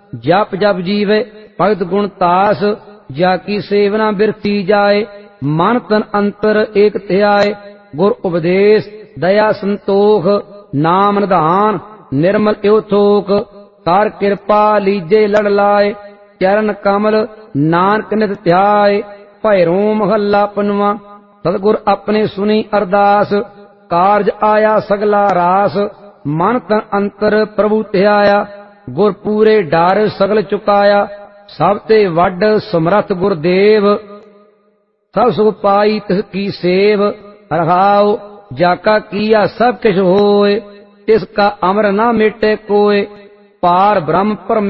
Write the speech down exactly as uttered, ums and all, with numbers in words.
जप जप जीवे भगत गुण तास, जाकी सेवना बिरती जाए, मन तन अंतर एक ध्याए। गुर उपदेश दया संतोख, नाम निधान निर्मल एव थोक। कर कृपा लीजे लड़ लाए, चरण कमल नानक नित ध्याए। भैरो महला पनवा, सतगुर अपने सुनी अरदास, कारज आया सगला रास। मन तन अंतर प्रभु ध्याया, गुर पूरे डर सगल चुकाया। सब ते वड समरथ गुरदेव, सब सुख पाई तिस की सेव। रहाओ जाका किया सब किछ होए, तिसका अमर न मिटे कोय। पार ब्रह्म परमेश्वर